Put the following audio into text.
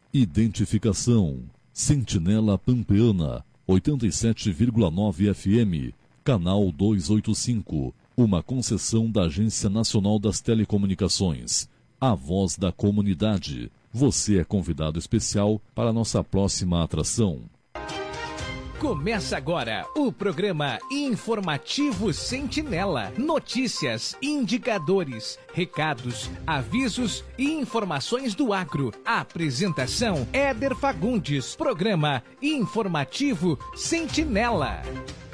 Identificação: Sentinela Pampeana, 87,9 FM, canal 285, uma concessão da Agência Nacional das Telecomunicações. A voz da comunidade. Você é convidado especial para a nossa próxima atração. Começa agora o programa Informativo Sentinela. Notícias, indicadores, recados, avisos e informações do agro. A apresentação: Éder Fagundes. Programa Informativo Sentinela.